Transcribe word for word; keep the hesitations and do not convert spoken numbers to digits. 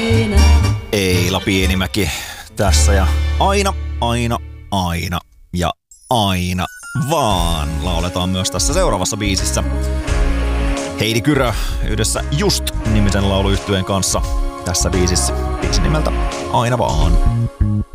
siinä. Eila Pienimäki tässä ja aina, aina, aina ja aina vaan lauletaan myös tässä seuraavassa biisissä. Heidi Kyrö yhdessä Just-nimisen lauluyhtyeen kanssa tässä biisissä. Biisin nimeltä Aina vaan.